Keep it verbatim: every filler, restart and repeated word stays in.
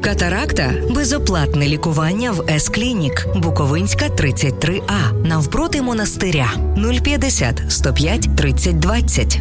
Катаракта – безоплатне лікування в С-клінік. Буковинська, тридцять три А. Навпроти монастиря. нуль п'ятдесят сто п'ять тридцять двадцять.